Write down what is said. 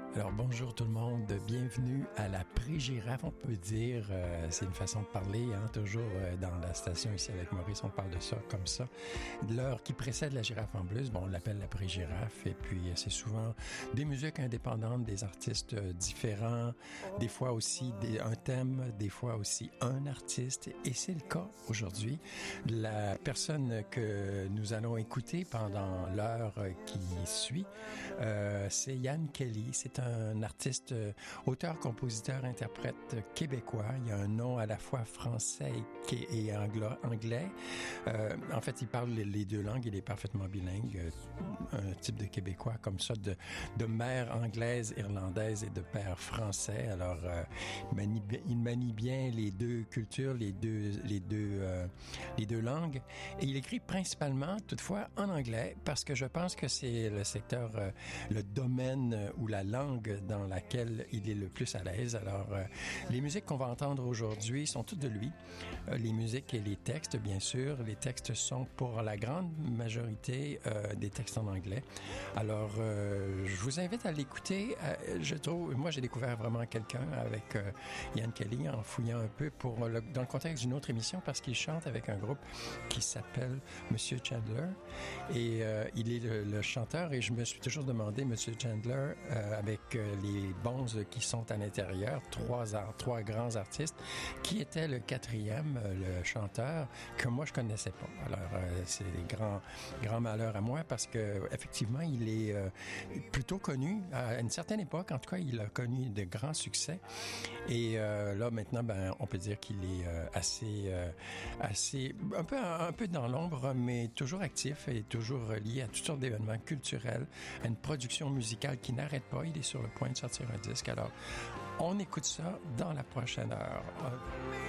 Alors bonjour tout le monde, bienvenue à la Pré-Girafe, on peut dire, c'est une façon de parler, hein, toujours dans la station ici avec Maurice, on parle de ça comme ça. L'heure qui précède la girafe en bleu, bon, on l'appelle la Pré-Girafe et puis c'est souvent des musiques indépendantes, des artistes différents, des fois aussi un thème, des fois aussi un artiste et c'est le cas aujourd'hui. La personne que nous allons écouter pendant l'heure qui suit, c'est Ian Kelly, c'est un artiste, auteur, compositeur, interprète québécois. Il a un nom à la fois français et anglais. En fait, il parle les deux langues. Il est parfaitement bilingue. Un type de Québécois comme ça, de mère anglaise, irlandaise et de père français. Alors, il manie bien les deux cultures, les deux langues. Et il écrit principalement, toutefois, en anglais, parce que je pense que c'est le secteur, le domaine ou la langue dans laquelle il est le plus à l'aise. Alors, les musiques qu'on va entendre aujourd'hui sont toutes de lui. Les musiques et les textes, bien sûr. Les textes sont pour la grande majorité des textes en anglais. Alors, je vous invite à l'écouter. Je trouve, moi, j'ai découvert vraiment quelqu'un avec Ian Kelly en fouillant un peu dans le contexte d'une autre émission parce qu'il chante avec un groupe qui s'appelle Monsieur Chandler. Et il est le chanteur et je me suis toujours demandé, Monsieur Chandler, avec les bonzes qui sont à l'intérieur, trois grands artistes, qui était le quatrième, le chanteur, que moi je connaissais pas. Alors, c'est grand malheur à moi parce que effectivement, il est plutôt connu à une certaine époque. En tout cas, il a connu de grands succès. Et là, maintenant, on peut dire qu'il est assez un peu dans l'ombre, mais toujours actif et toujours lié à toutes sortes d'événements culturels, à une production musicale qui n'arrête pas. Il est sur le point de sortir un disque. Alors, on écoute ça dans la prochaine heure.